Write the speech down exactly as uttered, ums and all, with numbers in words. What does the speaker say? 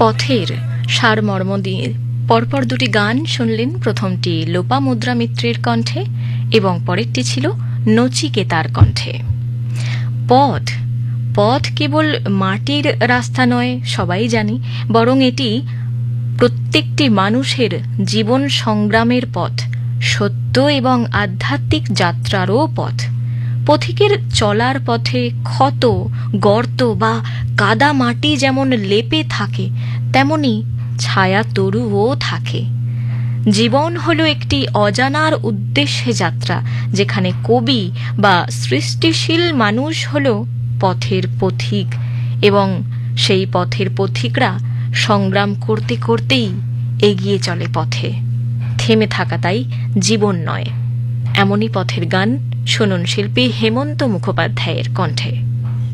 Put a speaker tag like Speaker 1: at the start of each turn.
Speaker 1: পথের সারমর্ম দিয়ে পরপর দুটি গান শুনলেন। প্রথমটি লোপামুদ্রা মিত্রের কণ্ঠে এবং পরেরটি ছিল নচিকেতার কণ্ঠে। পথ পথ কেবল মাটির রাস্তা নয়, সবাই জানি, বরং এটি প্রত্যেকটি মানুষের জীবন সংগ্রামের পথ, সত্য এবং আধ্যাত্মিক যাত্রারও পথ। পথিকের চলার পথে ক্ষত, গর্ত বা কাদা মাটি যেমন লেপে থাকে, তেমনি ছায়া তরুও থাকে। জীবন হলো একটি অজানার উদ্দেশ্যে যাত্রা, যেখানে কবি বা সৃষ্টিশীল মানুষ হলো পথের পথিক, এবং সেই পথের পথিকরা সংগ্রাম করতে করতেই এগিয়ে চলে পথে। থেমে থাকা তাই জীবন নয়। এমনই পথের গান শুনুন শিল্পী হেমন্ত মুখোপাধ্যায়ের কণ্ঠে।